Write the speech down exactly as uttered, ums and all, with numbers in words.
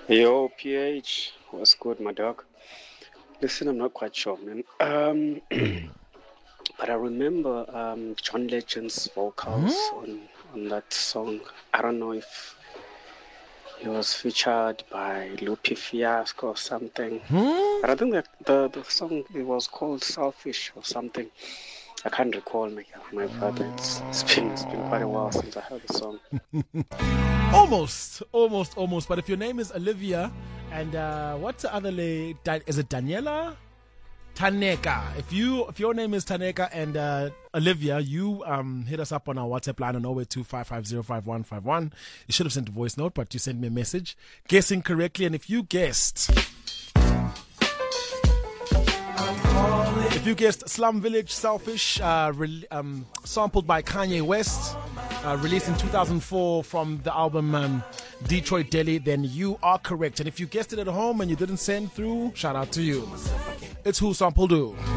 Yo, P H, what's good, my dog? Listen, I'm not quite sure, man. Um, but I remember um, John Legend's vocals Hmm? on on that song. I don't know if he was featured by Lupe Fiasco or something. Hmm? But I think that the, the song, it was called Selfish or something. I can't recall, my, my brother. It's, it's been it's been quite a while since I heard the song. Almost, almost, almost. But if your name is Olivia and uh, what's the other lady? Is it Daniela? Taneka. If you if your name is Taneka and uh, Olivia, you um, hit us up on our WhatsApp line on zero eight two five five zero five one five one. You should have sent a voice note, but you sent me a message guessing correctly. And if you guessed, if you guessed Slum Village Selfish, uh, re- um, sampled by Kanye West, uh, released in two thousand four from the album um, Detroit Delhi, then you are correct. And if you guessed it at home and you didn't send through, shout out to you. It's Who Sampled Who.